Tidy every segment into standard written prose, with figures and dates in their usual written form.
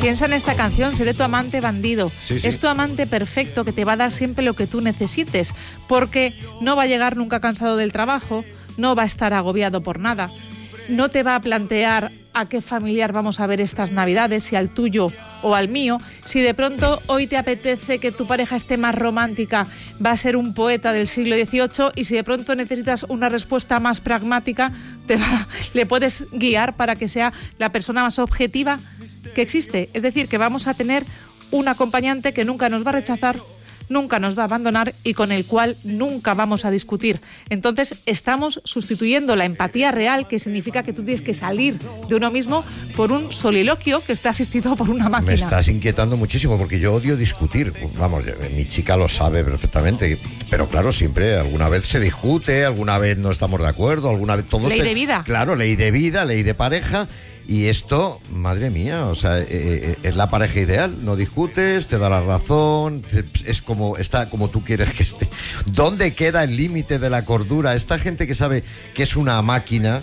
Piensa en esta canción, seré tu amante bandido. Sí, sí. Es tu amante perfecto que te va a dar siempre lo que tú necesites, porque no va a llegar nunca cansado del trabajo, no va a estar agobiado por nada, no te va a plantear a qué familiar vamos a ver estas Navidades, si al tuyo o al mío. Si de pronto hoy te apetece que tu pareja esté más romántica, va a ser un poeta del siglo XVIII, y si de pronto necesitas una respuesta más pragmática, le puedes guiar para que sea la persona más objetiva que existe. Es decir, que vamos a tener un acompañante que nunca nos va a rechazar, nunca nos va a abandonar y con el cual nunca vamos a discutir. Entonces estamos sustituyendo la empatía real, que significa que tú tienes que salir de uno mismo, por un soliloquio que está asistido por una máquina. Me estás inquietando muchísimo porque yo odio discutir. Vamos, mi chica lo sabe perfectamente, pero claro, siempre alguna vez se discute, alguna vez no estamos de acuerdo, alguna vez todos... Ley de vida. Claro, ley de vida, ley de pareja. Y esto, madre mía, o sea, es la pareja ideal. No discutes, te da la razón, está como tú quieres que esté. ¿Dónde queda el límite de la cordura? Esta gente que sabe que es una máquina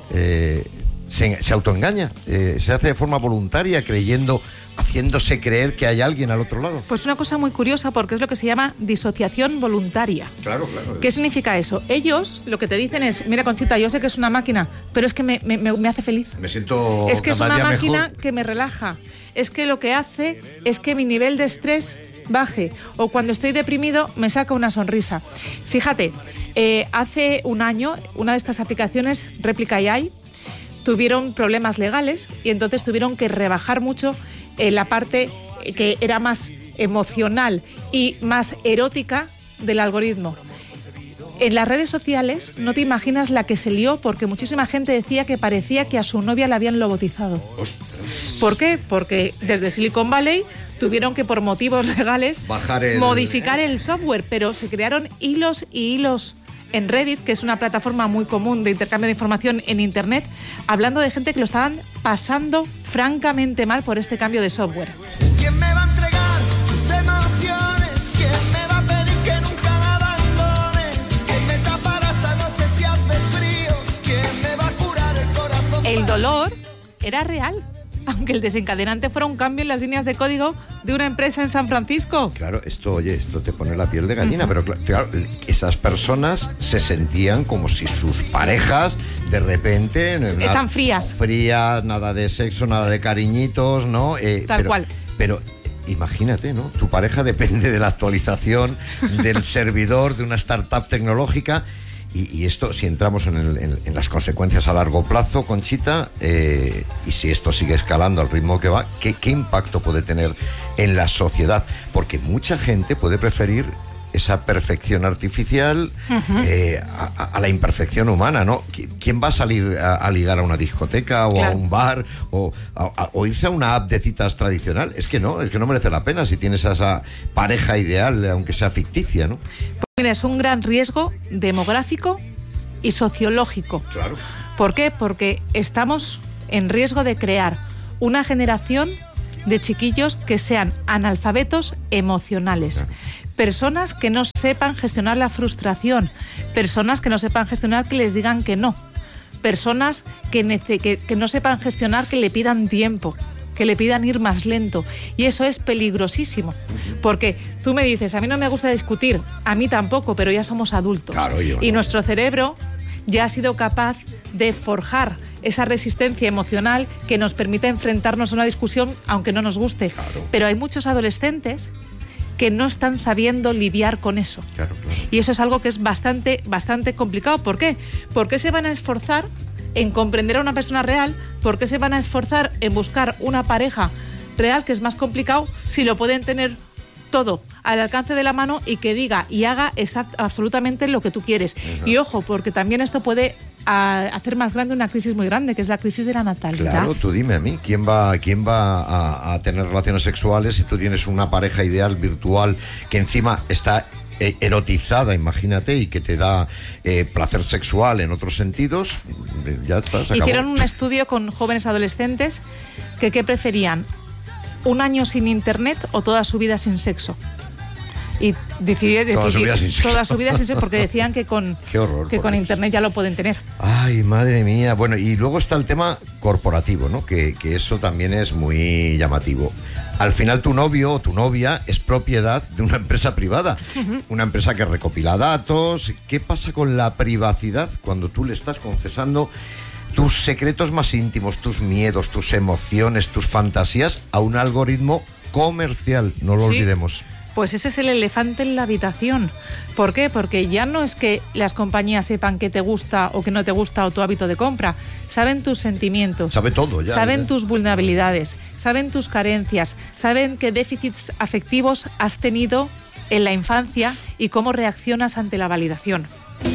se autoengaña, se hace de forma voluntaria, haciéndose creer que hay alguien al otro lado. Pues una cosa muy curiosa, porque es lo que se llama disociación voluntaria. Claro, claro. ¿Qué significa eso? Ellos lo que te dicen es: mira, Conchita, yo sé que es una máquina, pero es que me hace feliz. Me siento... Es que es una máquina mejor. que me relaja. Es que lo que hace es que mi nivel de estrés baje. O cuando estoy deprimido me saca una sonrisa. Fíjate, hace un año una de estas aplicaciones, Replica AI, tuvieron problemas legales y entonces tuvieron que rebajar mucho la parte que era más emocional y más erótica del algoritmo. En las redes sociales no te imaginas la que se lió, porque muchísima gente decía que parecía que a su novia la habían lobotizado. ¿Por qué? Porque desde Silicon Valley tuvieron que, por motivos legales, modificar el software, pero se crearon hilos y hilos en Reddit, que es una plataforma muy común de intercambio de información en Internet, hablando de gente que lo estaban pasando francamente mal por este cambio de software. ¿Quién me va a entregar sus emociones? ¿Quién me va a pedir que nunca la abandone? ¿Quién me tapará esta noche si hace frío? ¿Quién me va a curar el corazón? El dolor era real, aunque el desencadenante fuera un cambio en las líneas de código de una empresa en San Francisco. Claro, esto te pone la piel de gallina, pero claro, esas personas se sentían como si sus parejas de repente... Están frías. Frías, nada de sexo, nada de cariñitos, ¿no? Tal cual. Pero imagínate, ¿no? Tu pareja depende de la actualización del servidor de una startup tecnológica. Y esto, si entramos en las consecuencias a largo plazo, Conchita, y si esto sigue escalando al ritmo que va, ¿qué impacto puede tener en la sociedad? Porque mucha gente puede preferir esa perfección artificial a la imperfección humana, ¿no? ¿Quién va a salir a ligar a una discoteca o claro, a un bar o irse a una app de citas tradicional? Es que no merece la pena si tienes a esa pareja ideal, aunque sea ficticia, ¿no? Mira, es un gran riesgo demográfico y sociológico. Claro. ¿Por qué? Porque estamos en riesgo de crear una generación de chiquillos que sean analfabetos emocionales. Claro. Personas que no sepan gestionar la frustración, personas que no sepan gestionar que les digan que no, personas que no sepan gestionar que le pidan tiempo, que le pidan ir más lento. Y eso es peligrosísimo, porque tú me dices, a mí no me gusta discutir, a mí tampoco, pero ya somos adultos. Claro, y nuestro cerebro ya ha sido capaz de forjar esa resistencia emocional que nos permite enfrentarnos a una discusión aunque no nos guste. Claro. Pero hay muchos adolescentes que no están sabiendo lidiar con eso. Claro. Y eso es algo que es bastante complicado. ¿Por qué? Porque se van a esforzar en comprender a una persona real. ¿Por qué se van a esforzar en buscar una pareja real, que es más complicado, si lo pueden tener todo al alcance de la mano y que diga y haga absolutamente lo que tú quieres? Uh-huh. Y ojo, porque también esto puede hacer más grande una crisis muy grande, que es la crisis de la natalidad. Claro, tú dime a mí, ¿quién va a tener relaciones sexuales si tú tienes una pareja ideal virtual que encima está erotizada, imagínate, y que te da placer sexual en otros sentidos? Ya está, se acabó. Hicieron un estudio con jóvenes adolescentes que ¿qué preferían? ¿Un año sin internet o toda su vida sin sexo? Y decidir Toda su vida sin sexo. toda su vida sin sexo, porque decían que con, Qué horror, que por con Dios. internet ya lo pueden tener. Ay, madre mía. Bueno, y luego está el tema corporativo, ¿no? Que eso también es muy llamativo. Al final tu novio o tu novia es propiedad de una empresa privada, una empresa que recopila datos. ¿Qué pasa con la privacidad cuando tú le estás confesando tus secretos más íntimos, tus miedos, tus emociones, tus fantasías a un algoritmo comercial? No lo Sí. olvidemos. Pues ese es el elefante en la habitación. ¿Por qué? Porque ya no es que las compañías sepan qué te gusta o qué no te gusta o tu hábito de compra. Saben tus sentimientos. Sabe todo ya. Saben tus vulnerabilidades, saben tus carencias, saben qué déficits afectivos has tenido en la infancia y cómo reaccionas ante la validación.